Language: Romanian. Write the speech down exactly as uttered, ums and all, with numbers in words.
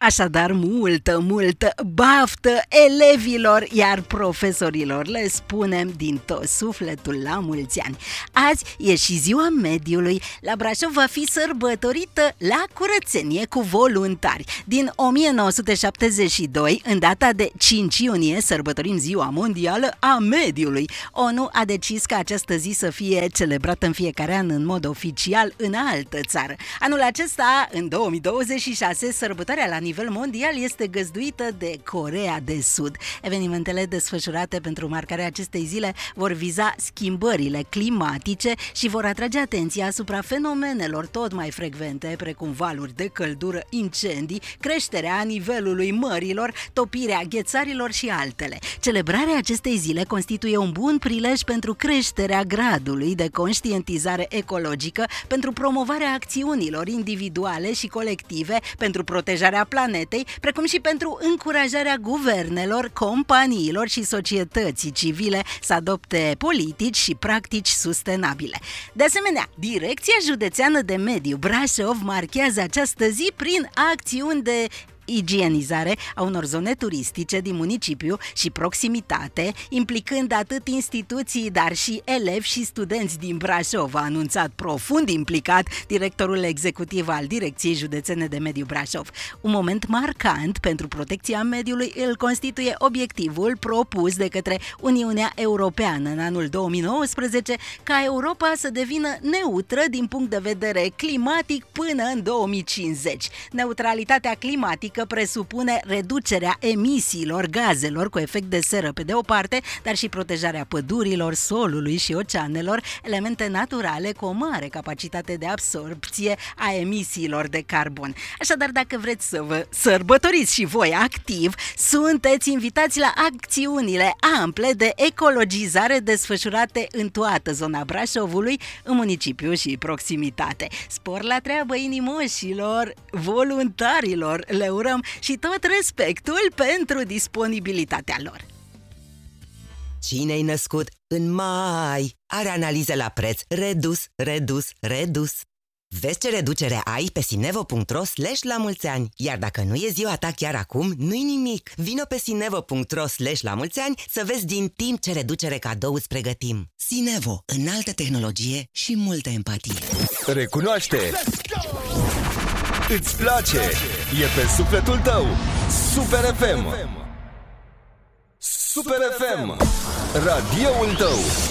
Așadar, multă, multă baftă elevilor, iar profesorilor le spunem din tot sufletul la mulți ani. Azi e și ziua mediului. La Brașov va fi sărbătorită la curățenie cu voluntari. Din o mie nouă sute șaptezeci și doi, în data de cinci iunie, sărbătorim Ziua Mondială a Mediului. ONU a decis ca această zi să fie celebrată în fiecare an în mod oficial în altă țară. Anul acesta, în două mii douăzeci și șase, sărbătoarea la nivel mondial este găzduită de Coreea de Sud. Evenimentele desfășurate pentru marcarea acestei zile vor viza schimbările climatice și vor atrage atenția asupra fenomenelor tot mai frecvente, precum valuri de căldură, incendii, creșterea nivelului mărilor, topirea ghețarilor și altele. Celebrarea acestei zile constituie un bun prilej pentru creșterea gradului de conștientizare ecologică, pentru promovarea acțiunilor individuale și colective, pentru protejarea planetei, precum și pentru încurajarea guvernelor, companiilor și societății civile să adopte politici și practici sustenabile. De asemenea, Direcția Județeană de Mediu Brașov marchează această zi prin acțiuni de igienizare a unor zone turistice din municipiu și proximitate, implicând atât instituții, dar și elevi și studenți din Brașov, a anunțat profund implicat directorul executiv al Direcției Județene de Mediu Brașov. Un moment marcant pentru protecția mediului îl constituie obiectivul propus de către Uniunea Europeană în anul două mii nouăsprezece ca Europa să devină neutră din punct de vedere climatic până în două mii cincizeci. Neutralitatea climatică că presupune reducerea emisiilor gazelor cu efect de seră pe de o parte, dar și protejarea pădurilor, solului și oceanelor, elemente naturale cu o mare capacitate de absorbție a emisiilor de carbon. Așadar, dacă vreți să vă sărbătoriți și voi activ, sunteți invitați la acțiunile ample de ecologizare desfășurate în toată zona Brașovului, în municipiu și proximitate. Spor la treabă inimoșilor, voluntarilor, le urăm și tot respectul pentru disponibilitatea lor. Cine-i născut în mai are analize la preț redus, redus, redus. Vezi ce reducere ai pe sinevo punct ro slash la mulți ani. Iar dacă nu e ziua ta chiar acum, nu-i nimic. Vino pe sinevo punct ro slash la mulți ani să vezi din timp ce reducere cadou îți pregătim. Sinevo, înaltă tehnologie și multă empatie. Recunoaște! Îți place! E pe sufletul tău! Super F M! Super F M! Radioul tău!